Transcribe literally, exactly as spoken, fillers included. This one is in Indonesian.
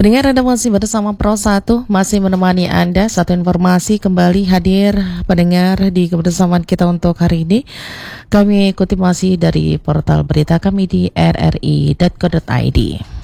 Pendengar, Anda masih bersama Pro satu, masih menemani Anda. Satu informasi kembali hadir pendengar di kebersamaan kita untuk hari ini. Kami ikuti masih dari portal berita kami di r r i titik co titik i d.